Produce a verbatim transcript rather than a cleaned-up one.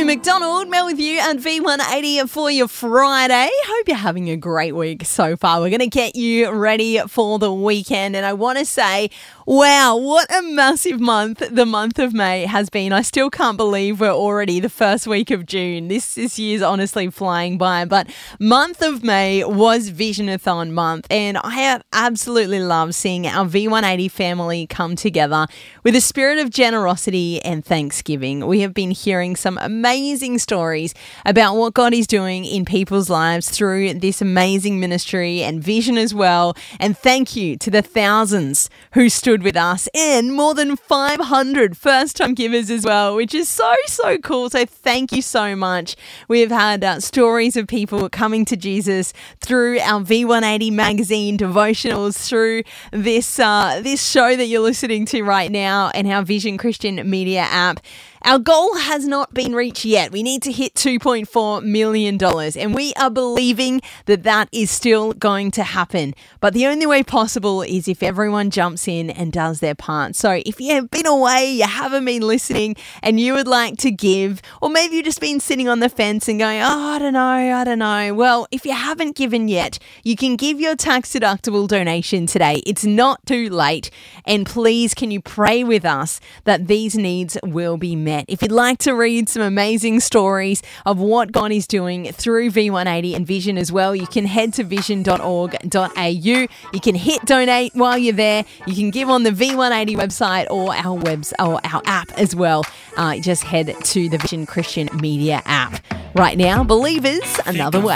Naomi McDonald, Mel with you at V one eighty for your Friday. Hope you're having a great week so far. We're going to get you ready for the weekend. And I want to say, wow, what a massive month the month of May has been. I still can't believe we're already the first week of June. This, this year's honestly flying by. But month of May was Visionathon month. And I have absolutely loved seeing our V one eighty family come together with a spirit of generosity and thanksgiving. We have been hearing some amazing stories about what God is doing in people's lives through this amazing ministry and vision as well. And thank you to the thousands who stood with us and more than five hundred first-time givers as well, which is so, so cool. So thank you so much. We have had uh, stories of people coming to Jesus through our V one eighty magazine devotionals, through this, uh, this show that you're listening to right now, and our Vision Christian Media app. Our goal has not been reached yet. We need to hit two point four million dollars, and we are believing that that is still going to happen. But the only way possible is if everyone jumps in and does their part. So if you've been away, you haven't been listening, and you would like to give, or maybe you've just been sitting on the fence and going, oh, I don't know, I don't know. Well, if you haven't given yet, you can give your tax-deductible donation today. It's not too late. And please, can you pray with us that these needs will be met? If you'd like to read some amazing stories of what God is doing through V one eighty and Vision as well, you can head to vision dot org dot a u. You can hit donate while you're there. You can give on the V one eighty website or our webs or our app as well. Uh, just head to the Vision Christian Media app. Right now, Believers, Another Way.